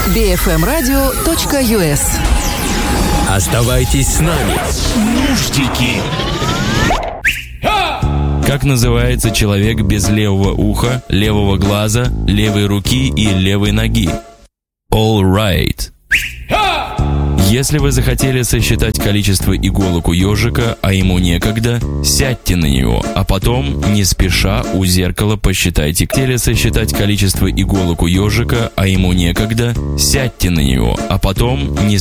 bfmradio.us. Оставайтесь с нами. Нуждики. Как называется человек без левого уха, левого глаза, левой руки и левой ноги? All right. Если вы захотели сосчитать количество иголок у ежика, а ему некогда, сядьте на него, а потом, не спеша, у зеркала посчитайте. Хотели сосчитать количество иголок у ежика, а ему некогда, сядьте на него, а потом, не